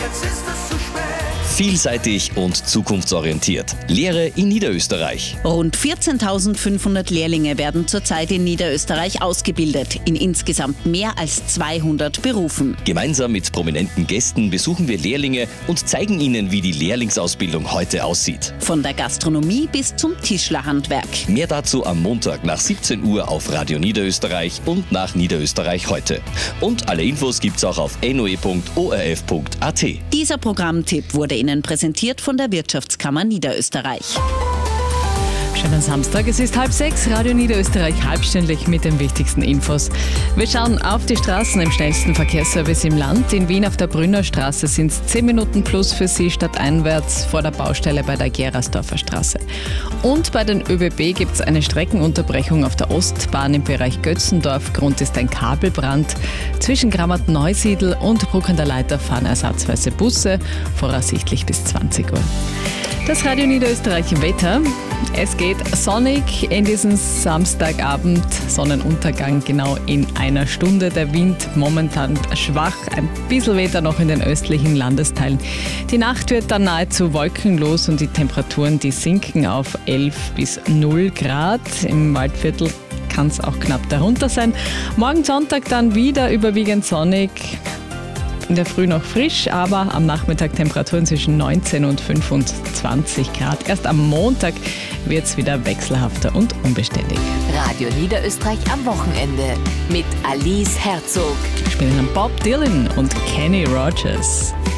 jetzt ist es zu spät. Vielseitig und zukunftsorientiert. Lehre in Niederösterreich. Rund 14.500 Lehrlinge werden zurzeit in Niederösterreich ausgebildet, in insgesamt mehr als 200 Berufen. Gemeinsam mit prominenten Gästen besuchen wir Lehrlinge und zeigen ihnen, wie die Lehrlingsausbildung heute aussieht. Von der Gastronomie bis zum Tischlerhandwerk. Mehr dazu am Montag nach 17 Uhr auf Radio Niederösterreich und nach Niederösterreich heute. Und alle Infos gibt's auch auf noe.orf.at. Dieser Programmtipp wurde Ihnen präsentiert von der Wirtschaftskammer Niederösterreich. Schönen Samstag, es ist 5:30, Radio Niederösterreich halbstündlich mit den wichtigsten Infos. Wir schauen auf die Straßen im schnellsten Verkehrsservice im Land. In Wien auf der Brünnerstraße sind es 10 Minuten plus für Sie stadteinwärts vor der Baustelle bei der Gerasdorfer Straße. Und bei den ÖBB gibt es eine Streckenunterbrechung auf der Ostbahn im Bereich Götzendorf. Grund ist ein Kabelbrand. Zwischen Grammat-Neusiedl und Bruck an der Leiter fahren ersatzweise Busse, voraussichtlich bis 20 Uhr. Das Radio Niederösterreich Wetter. Es geht sonnig in diesen Samstagabend, Sonnenuntergang genau in einer Stunde. Der Wind momentan schwach, ein bisschen Wetter noch in den östlichen Landesteilen. Die Nacht wird dann nahezu wolkenlos und die Temperaturen, die sinken auf 11 bis 0 Grad. Im Waldviertel kann es auch knapp darunter sein. Morgen Sonntag dann wieder überwiegend sonnig. In der Früh noch frisch, aber am Nachmittag Temperaturen zwischen 19 und 25 Grad. Erst am Montag wird es wieder wechselhafter und unbeständig. Radio Niederösterreich am Wochenende mit Alice Herzog. Wir spielen dann Bob Dylan und Kenny Rogers.